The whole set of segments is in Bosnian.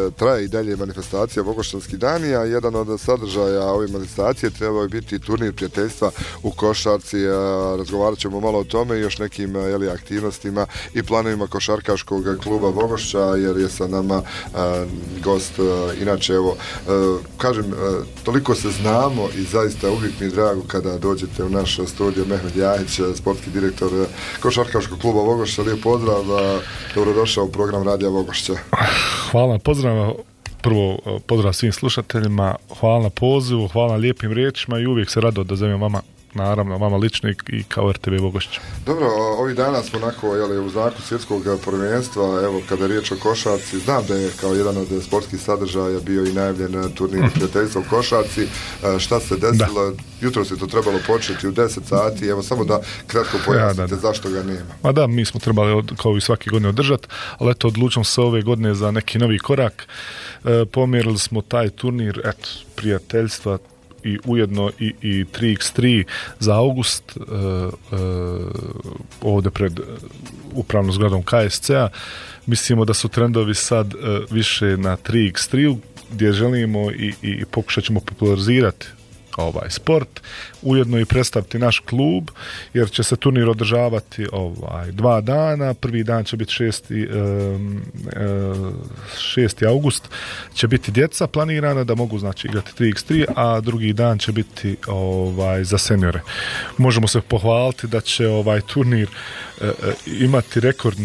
traje i dalje manifestacija Vogošćanski dani, a jedan od sadržaja ove manifestacije trebao je biti turnir prijateljstva u košarci. Razgovarat ćemo malo o tome i još nekim aktivnostima i planovima košarkaškog kluba Vogošća, jer je sa nama gost. Inače, evo, kažem, toliko se znamo i zaista uvijek mi je drago kada dođete u naš studio. Mehmed Jahić, sportski direktor košarkaškog kluba Vogošća. Lijep pozdrav, dobrodošao u program Radija Vogošća. Hvala, pozdrav. Prvo, pozdrav svim slušateljima, hvala na pozivu, hvala na lijepim riječima i uvijek se rado odazovem vama, naravno vama lično i kao RTV Vogošća. Dobro, ovih dana smo onako u znaku svjetskog prvenstva, evo kada je riječ o košarci, znam da je kao jedan od sportskih sadržaja bio i najavljen turnir prijateljstva u košarci. Šta se desilo? Jutro se to trebalo početi u 10 sati, evo samo da kratko pojasnite zašto ga nema. Ma da, mi smo trebali kao i svaki godine održati, ali eto, odlučimo se ove godine za neki novi korak. Pomjerili smo taj turnir prijateljstva i ujedno i 3x3 za august ovdje pred upravnom zgradom KSC-a. Mislimo da su trendovi sad više na 3x3 gdje želimo i pokušat ćemo popularizirati ovaj sport, ujedno i predstaviti naš klub, jer će se turnir održavati 2 dana. Prvi dan će biti 6. august, će biti djeca planirana da mogu znači igrati 3x3, a drugi dan će biti za seniore. Možemo se pohvaliti da će ovaj turnir imati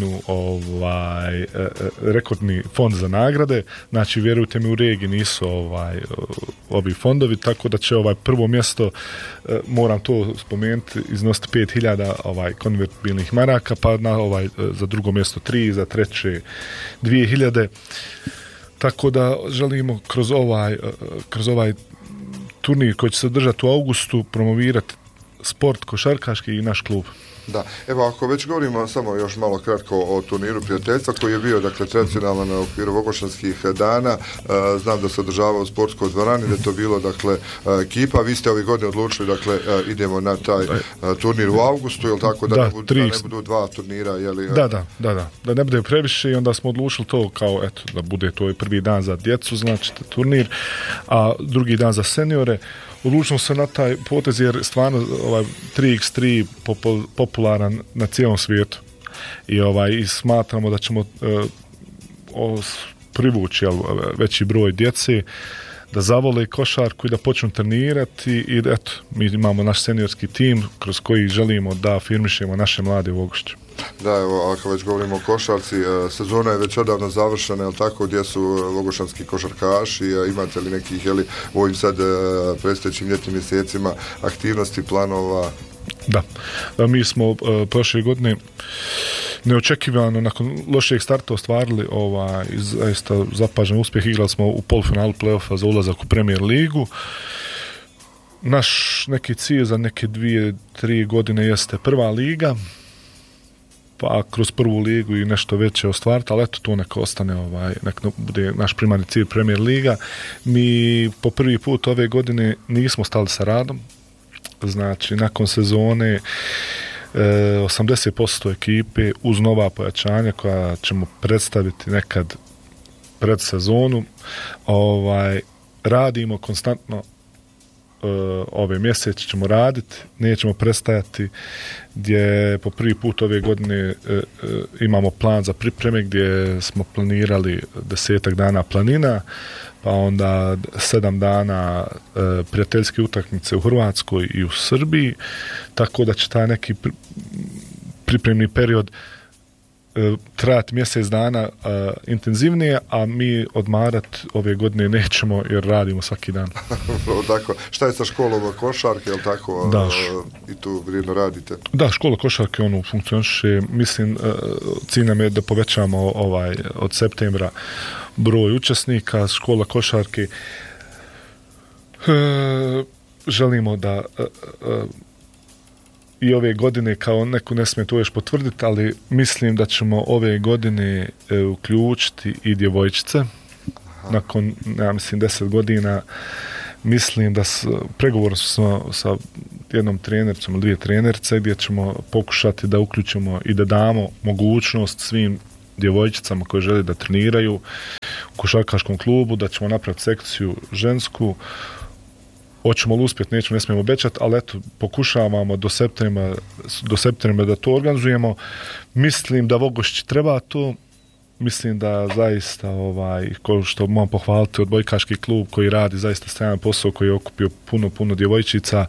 rekordni fond za nagrade. Znači, vjerujte mi, u regiji nisu ovi fondovi, tako da će prvo mjesto, moram to spomenuti, iznositi 5.000 konvertibilnih maraka, pa na za drugo mjesto 3, za treće 2.000. Tako da želimo kroz ovaj turnir koji će se održati u augustu promovirati sport košarkaški i naš klub. Da, evo, ako već govorimo samo još malo kratko o turniru prijateljstva koji je bio, dakle, tradicionalan u okviru Vogošćanskih dana. Znam da se održava u sportskoj dvorani, da je to bilo, dakle, ekipa. Vi ste ove godine odlučili, dakle, idemo na taj turnir u augustu, je li tako, da ne budu 2 turnira, je li? Da ne bude previše, i onda smo odlučili to kao, eto, da bude to prvi dan za djecu, znači turnir, a drugi dan za seniore. Odlučimo se na taj potez jer stvarno 3x3 popularan na cijelom svijetu i smatramo da ćemo privući veći broj djece da zavole košarku i da počnu trenirati i eto, mi imamo naš seniorski tim kroz koji želimo da afirmišemo naše mlade u Vogošću. Da, evo, ako već govorimo o košarci, sezona je već odavno završena, je li tako, gdje su vogošćanski košarkaši, imate li nekih, u ovim sad predstojećim ljetnim mjesecima aktivnosti, planova? Da, mi smo prošle godine neočekivano nakon lošeg starta ostvarili zaista zapažen uspjeh. Igrali smo u polufinalu play-offa za ulazak u Premier ligu. Naš neki cilj za neke 2-3 godine jeste prva liga, pa kroz prvu ligu i nešto veće ostvariti, ali eto, to neka ostane, neka bude naš primarni cilj Premier liga. Mi po prvi put ove godine nismo stali sa radom, znači nakon sezone 80% ekipe uz nova pojačanja koja ćemo predstaviti nekad pred sezonu, radimo konstantno. Ove mjesece ćemo raditi, nećemo prestajati, gdje po prvi put ove godine imamo plan za pripreme gdje smo planirali 10 dana planina, pa onda 7 dana prijateljske utakmice u Hrvatskoj i u Srbiji, tako da će taj neki pripremni period trajati mjesec dana intenzivnije, a mi odmarati ove godine nećemo jer radimo svaki dan. Tako, šta je sa školom košarke, jel tako? Da, i tu vrijedno radite? Da, škola košarke funkcioniše, mislim, cilj nam je da povećamo od septembra broj učesnika. Škola košarke želimo da i ove godine, kao neko ne smije to još potvrditi, ali mislim da ćemo ove godine uključiti i djevojčice. Nakon, ja mislim, 10 godina, mislim da pregovor smo sa jednom trenericom ili 2 trenerice gdje ćemo pokušati da uključimo i da damo mogućnost svim djevojčicama koje žele da treniraju košarkaškom klubu, da ćemo napraviti sekciju žensku. Hoćemo li uspjeti, nećemo, ne smijemo obećati, ali eto, pokušavamo do septembra da to organizujemo. Mislim da Vogošći treba to. Mislim da zaista, ko što moram pohvaliti, odbojkaški klub koji radi zaista sjajan posao, koji je okupio puno djevojčica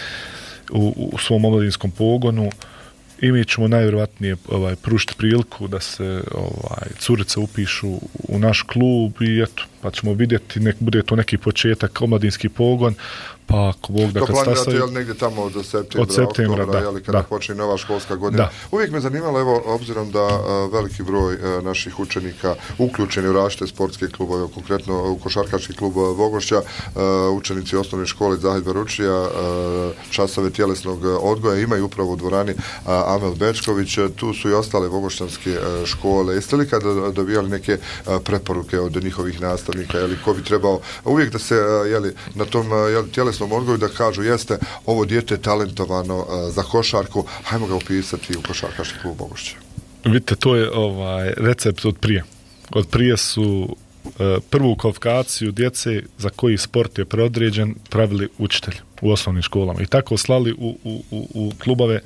u svom omladinskom pogonu. I mi ćemo najvjerojatnije pružiti priliku da se curice upišu u naš klub i eto, pa ćemo vidjeti, nek bude to neki početak, omladinski pogon, pa ako Bog da kad stasaju... To negdje tamo od septembra, oktobra, kada počne nova školska godina. Da. Uvijek me zanimalo, evo, obzirom da veliki broj naših učenika uključeni u različite sportske klubove, konkretno u košarkaški klub Vogošća, učenici osnovne škole Zahid Baručija, časove tjelesnog odgoja imaju upravo u dvorani Amel Bečković, tu su i ostale vogošćanske škole. Jeste li kada dobijali neke preporuke od njihovih nastavnika, ko bi trebao uvijek da se na tom tjelesnom odgoju da kažu jeste ovo dijete talentovano za košarku, hajmo ga upisati u košarkaški klub Vogošća? Vidite, to je recept od prije. Od prije su prvu kvalifikaciju djece za koji sport je preodređen pravili učitelji u osnovnim školama i tako slali u klubove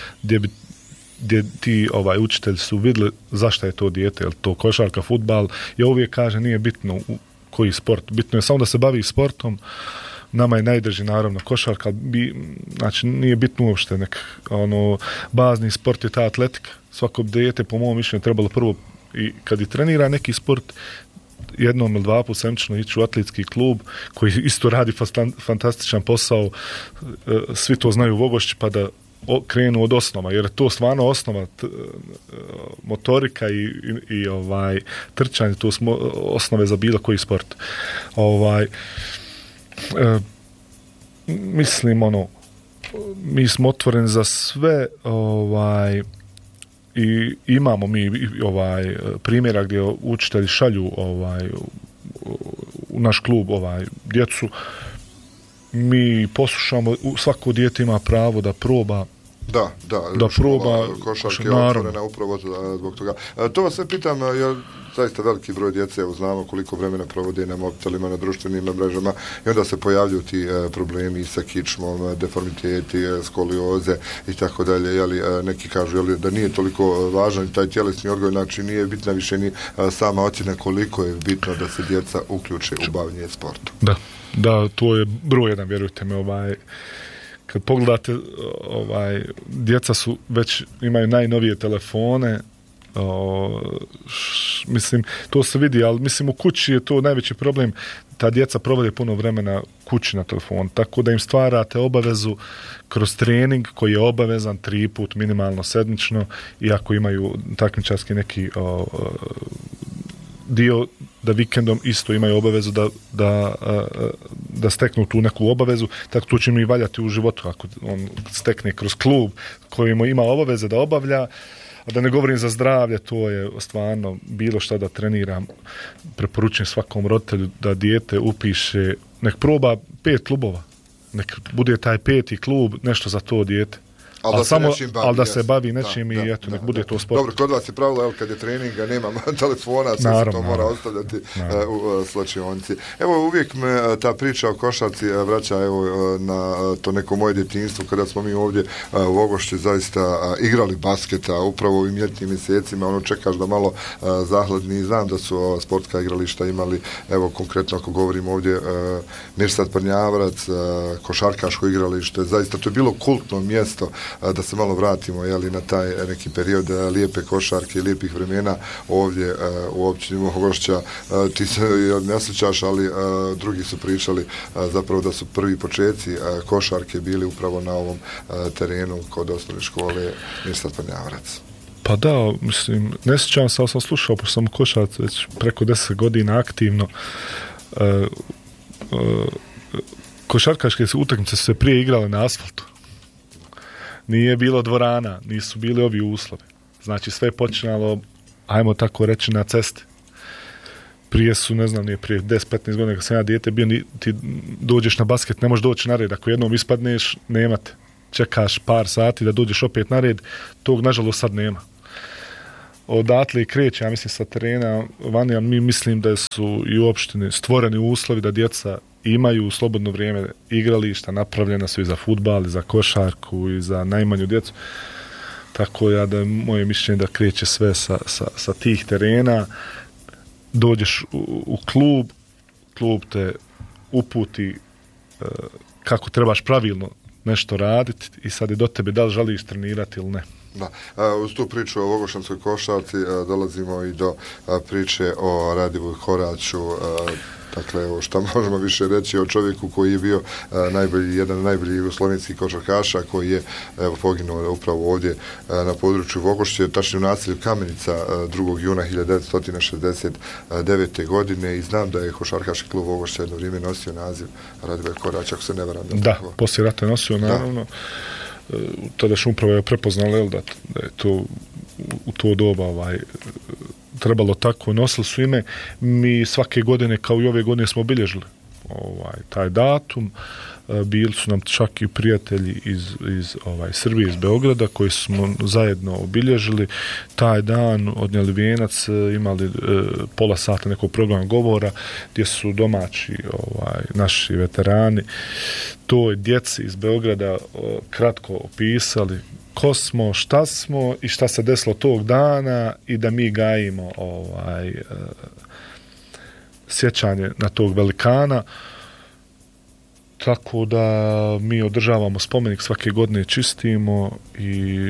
gdje ti učitelji su vidjeli zašto je to dijete, je to košarka, fudbal. Ja uvijek kažem, nije bitno u koji sport, bitno je samo da se bavi sportom. Nama je najdrži naravno košarka, znači nije bitno uopšte bazni sport je ta atletika. Svako dijete po mom mišljenju trebalo prvo i kad i trenira neki sport jednom ili dva put sedmično ići u atletski klub koji isto radi fantastičan posao, svi to znaju u Vogošći, pa da krenu od osnova, jer je to stvarno osnova, motorika i trčanje, to smo osnove za bilo koji sport. Mislim, mi smo otvoreni za sve, i imamo mi primjera gdje učitelji šalju u naš klub djecu. Mi poslušamo, svako dijete ima pravo da proba. Da proba košarke je otvorena upravo zbog toga. To vas sve pitam, jer zaista veliki broj djece, znamo koliko vremena provode na mobitelima, na društvenim mrežama i onda se pojavljuju ti problemi sa kičmom, deformiteti, skolioze i tako dalje. Neki kažu da nije toliko važan taj tjelesni odgoj, znači nije bitna više ni sama ocjena koliko je bitno da se djeca uključe u bavljenje sportom. Da, to je broj jedan, vjerujte me, kad pogledate, djeca su već imaju najnovije telefone, mislim, to se vidi, ali mislim u kući je to najveći problem, ta djeca provode puno vremena kući na telefon, tako da im stvarate obavezu kroz trening koji je obavezan 3 put minimalno sedmično, i ako imaju takmičarski neki dio da vikendom isto imaju obavezu da steknu tu neku obavezu, tako to će mi valjati u životu ako on stekne kroz klub koji mu ima obaveze da obavlja. A da ne govorim za zdravlje, to je stvarno bilo šta da treniram. Preporučujem svakom roditelju da dijete upiše, nek proba 5 klubova, nek bude taj 5. klub nešto za to dijete. Ali da se bavi nečim i eto, nek bude to sport. Dobro, kod vas je pravilo, kad je treninga, nema telefona, sve se to mora ostavljati u slačionici. Evo, uvijek me ta priča o košarci vraća na to neko moje djetinjstvo, kada smo mi ovdje u Vogošći zaista igrali basketa, upravo u ovim ljetnim mjesecima, čekaš da malo zahladni. Znam da su sportska igrališta imali, evo, konkretno ako govorim ovdje, Mirsad Prnjavrac, košarkaško igralište, zaista to je bilo kultno mjesto, da se malo vratimo na taj neki period lijepe košarke i lijepih vremena ovdje u općini Vogošća. Ti se ne sjećaš, ali drugi su pričali zapravo da su prvi početci košarke bili upravo na ovom terenu kod osnovne škole Mirsad Prnjavrac. Pa da, mislim, ne sjećam se, ali sam slušao, pošto sam košarac već preko 10 godina aktivno. Košarkaške utakmice su se prije igrale na asfaltu. Nije bilo dvorana, nisu bili ovi uslovi. Znači sve je počinalo, ajmo tako reći, na cesti. Prije su, ne znam, nije prije 10-15 godina kad sam ja dijete bio, ti dođeš na basket, ne možeš doći na red. Ako jednom ispadneš, nemate. Čekaš par sati da dođeš opet na red, tog nažalost sad nema. odatle i kreće, ja mislim, sa terena vani, ali mi mislim da su i u opštini stvoreni uslovi da djeca imaju u slobodno vrijeme igrališta, napravljena su i za fudbal, i za košarku, i za najmanju djecu. Tako da je moje mišljenje da kreće sve sa tih terena. Dođeš u klub te uputi kako trebaš pravilno nešto raditi i sad je do tebe da li želiš trenirati ili ne. Da. Uz tu priču o Vogošćanskoj košarci dolazimo i do priče o Radivoju Horaću. Dakle, evo šta možemo više reći o čovjeku koji je bio jedan od najboljih jugoslovenskih košarkaša, koji je poginuo upravo ovdje na području Vogošće, tačnije u naselju Kamenica 2. juna 1969. godine, i znam da je košarkaški klub Vogošća jedno vrijeme nosio naziv Radivoja Horaća, ako se ne varam. Da, poslije rata je nosio, naravno. Tadašnja uprava je prepoznala da je to u to doba trebalo tako, nosili su ime. Mi svake godine, kao i ove godine, smo obilježili taj datum. Bili su nam čak i prijatelji iz Srbije, iz Beograda, koji smo zajedno obilježili taj dan, odnijeli vijenac, imali pola sata nekog programa govora gdje su domaći naši veterani toj djeci iz Beograda kratko opisali ko smo, šta smo i šta se desilo tog dana, i da mi gajimo sjećanje na tog velikana. Tako da mi održavamo spomenik svake godine, čistimo i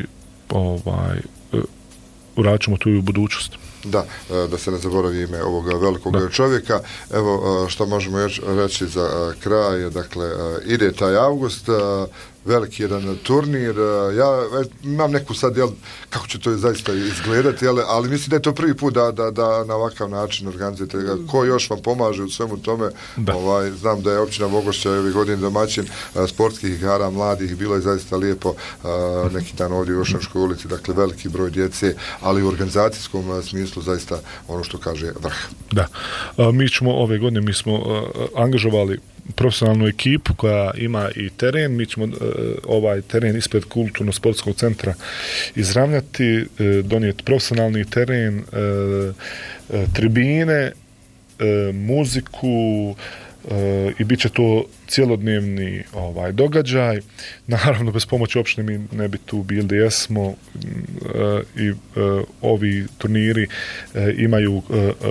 uradit ćemo tu i u budućnosti. Da se ne zaboravi ime ovoga velikog čovjeka. Evo što možemo još reći za kraj, dakle ide taj avgust, veliki jedan turnir, ja imam neku sad, kako će to zaista izgledati, ali mislim da je to prvi put da na ovakav način organizujete. Ko još vam pomaže u svemu tome? Znam da je općina Vogošća ove godine domaćin sportskih igara mladih, bilo je zaista lijepo neki dan ovdje u Jošanškoj ulici, dakle veliki broj djece, ali u organizacijskom smislu zaista ono što kaže vrh. Da, mi ćemo ove godine, mi smo angažovali profesionalnu ekipu koja ima i teren. Mi ćemo ovaj teren ispred kulturno-sportskog centra izravnjati, donijeti profesionalni teren, tribine, muziku, i bit će to cjelodnevni događaj. Naravno, bez pomoći opštine mi ne bi tu bili gdje jesmo, i ovi turniri imaju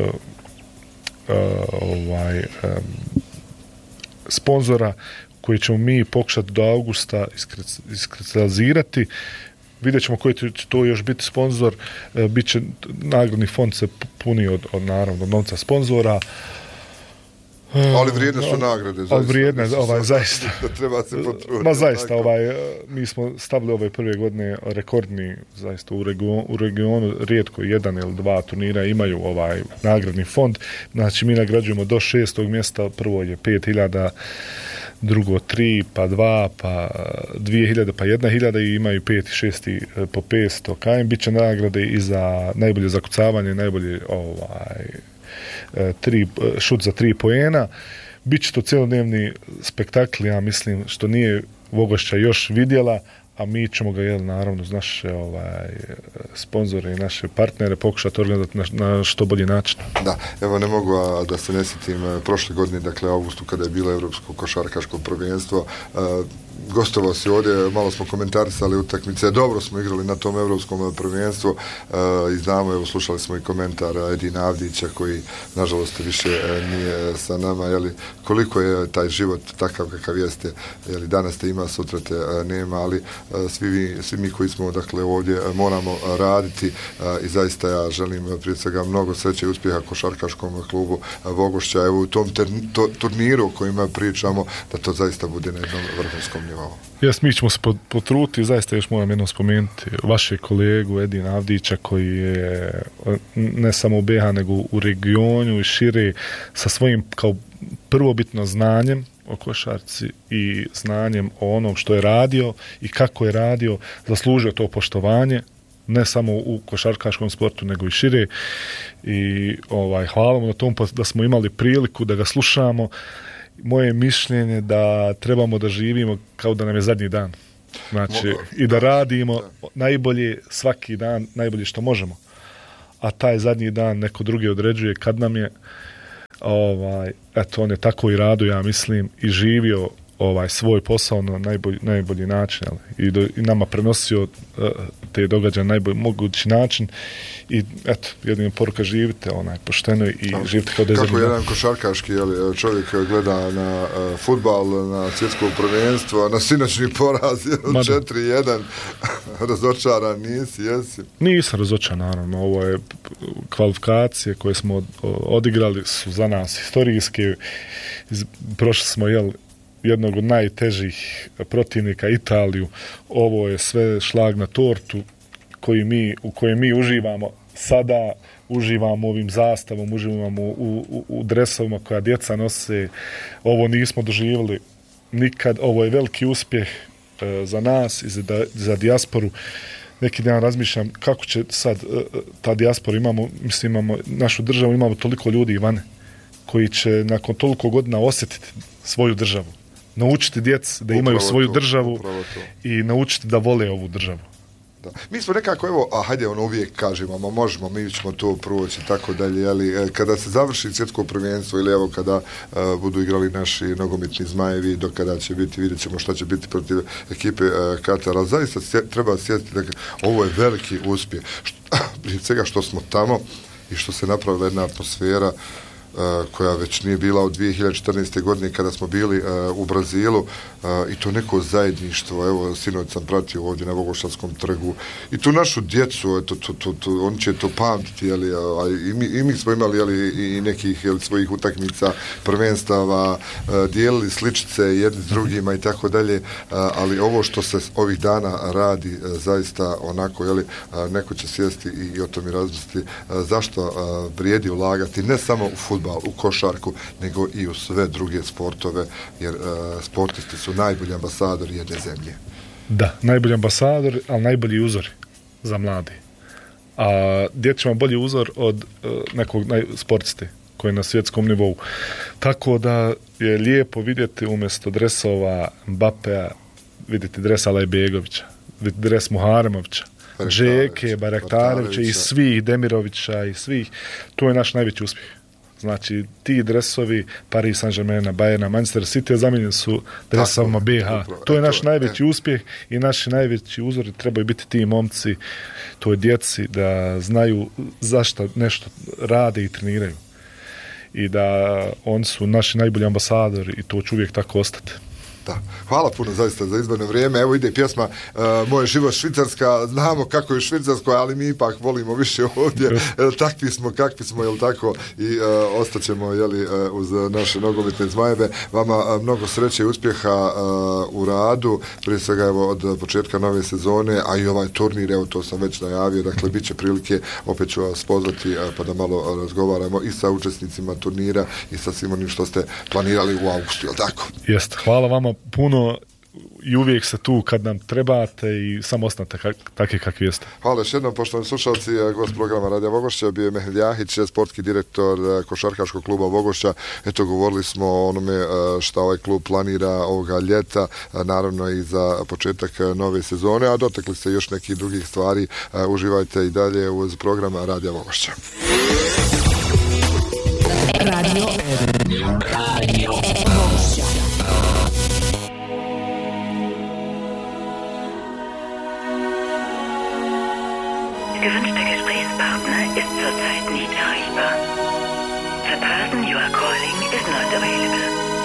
sponzora koji ćemo mi pokušati do augusta iskristalizirati. Vidjet ćemo koji će to još biti sponzor. Biće, nagradni fond se puni od naravno novca sponzora. Ali vrijedne su nagrade. Ali vrijedne, zaista. Treba se potruditi. Ma zaista, mi smo stavili ove prve godine rekordni, zaista u regionu rijetko 1 ili 2 turnira imaju nagradni fond. Znači mi nagrađujemo do 6. mjesta, prvo je 5.000, drugo 3, pa 2, pa 2.000, pa 1.000, i imaju 5 i 6 po 500 km. Biće nagrade i za najbolje zakucavanje, najbolje šut za 3 poena. Biće to cjelodnevni spektakl, ja mislim, što nije Vogošća još vidjela, a mi ćemo ga, naravno, uz naše sponzore i naše partnere pokušati organizati na što bolji način. Da, evo ne mogu da se ne sjetim prošle godine, dakle augustu, kada je bilo Europsko košarkaško prvenstvo, gostovao si ovdje, malo smo komentarisali utakmice, dobro smo igrali na tom europskom prvenstvu, i znamo, evo slušali smo i komentar Edina Avdića, koji nažalost više nije sa nama, koliko je taj život takav kakav jeste, danas te ima, sutra te nema, ali svi mi koji smo dakle ovdje moramo raditi, i zaista ja želim prije svega mnogo sreće i uspjeha košarkaškom klubu Vogošća, evo u tom turniru o kojima pričamo, da to zaista bude na jednom vrhunskom nivou. Mi ćemo se potruditi, zaista još moram jednom spomenuti vašeg kolegu Edina Avdića, koji je ne samo u BiH nego u regionu i šire, sa svojim kao prvobitno znanjem o košarci i znanjem o onom što je radio i kako je radio, zaslužio to poštovanje, ne samo u košarkaškom sportu nego i šire, i hvala mu na tom da smo imali priliku da ga slušamo. Moje mišljenje da trebamo da živimo kao da nam je zadnji dan. Znači, i da radimo najbolje svaki dan, najbolje što možemo. a taj zadnji dan neko drugi određuje kad nam je. Eto, on je tako i radio, ja mislim, i živio svoj posao na najbolji način, i nama prenosio te događaje na najbolji mogući način. I eto, jedina poruka, živite pošteno i živite kao dezemlja. Kako jedan košarkaški čovjek gleda na fudbal, na svjetsko prvenstvo, na sinoćni poraz 4-1, razočaran nisi, jesi? Nisam razočaran, naravno. Ovo je kvalifikacije koje smo odigrali su za nas historijske. Prošli smo, jednog od najtežih protivnika, Italiju. Ovo je sve šlag na tortu u kojem mi uživamo sada, uživamo ovim zastavom, uživamo u dresovima koja djeca nose. Ovo nismo doživjeli nikad. Ovo je veliki uspjeh za nas i za dijasporu. Neki dan razmišljam kako će sad ta dijaspora, imamo našu državu, imamo toliko ljudi vane koji će nakon toliko godina osjetiti svoju državu. Naučiti djecu da imaju svoju državu i naučiti da vole ovu državu. Da. Mi smo nekako, hajde, uvijek kažemo, možemo, mi ćemo to proći i tako dalje, ali kada se završi svjetsko prvenstvo ili kada budu igrali naši nogometni Zmajevi, do kada će biti, vidjet ćemo šta će biti protiv ekipe Katara, zaista treba sjetiti da ovo je veliki uspjeh. Prije svega što smo tamo i što se napravila jedna atmosfera koja već nije bila od 2014. godine kada smo bili u Brazilu, i to neko zajedništvo. Evo, sinoć sam pratio ovdje na Vogošćanskom trgu i tu našu djecu, oni će to pamtiti, i mi smo imali i nekih svojih utakmica, prvenstava, dijelili sličice jedni s drugima i tako dalje, ali ovo što se ovih dana radi, zaista onako, neko će sjesti i o tome razmisliti zašto vrijedi ulagati ne samo u fudbal, u košarku, nego i u sve druge sportove, jer sportisti su najbolji ambasadori jedne zemlje. Da, najbolji ambasador, ali najbolji uzor za mlade. A djeca ima bolji uzor od nekog sportiste koji je na svjetskom nivou. Tako da je lijepo vidjeti umjesto dresova Mbappea, vidjeti dres Alajbegovića, vidjeti dres Muharemovića, Džeke, Barektarevića i svih, Demirovića i svih. To je naš najveći uspjeh. Znači, ti dresovi Paris Saint-Germaina, Bayerna, Manchester City zamijenjeni su dresovima BH. To je naš najveći uspjeh i naši najveći uzori trebaju biti ti momci, to je djeci, da znaju zašto nešto rade i treniraju. I da oni su naši najbolji ambasadori i to će uvijek tako ostati. Da. Hvala puno zaista za izborno vrijeme. Evo ide pjesma Moj život Švicarska. Znamo kako je Švicarsko, ali mi ipak volimo više ovdje. Takvi smo, kakvi smo, jel tako? I ostaćemo, uz naše nogometne Zmajeve. Vama mnogo sreće i uspjeha u radu. Prije svega, evo, od početka nove sezone, a i ovaj turnir, evo, to sam već najavio. Dakle, bit će prilike, opet ću vas pozvati pa da malo razgovaramo i sa učesnicima turnira i sa svim onim što ste planirali u augustu, jel tako? Jeste. Hvala vama puno i uvijek se tu kad nam trebate i samo ostanete takvi kakvi jeste. Hvala još jednom, poštovani slušalci. Gost programa Radija Vogošća bio je Mehmed Jahić, sportski direktor košarkaškog kluba Vogošća. Eto, govorili smo o onome šta ovaj klub planira ovoga ljeta, naravno i za početak nove sezone, a dotakli se još nekih drugih stvari. Uživajte i dalje uz program Radija Vogošća. Radio Vogošća. Der gewünschte Gesprächspartner ist zurzeit nicht erreichbar. The person you are calling is not available.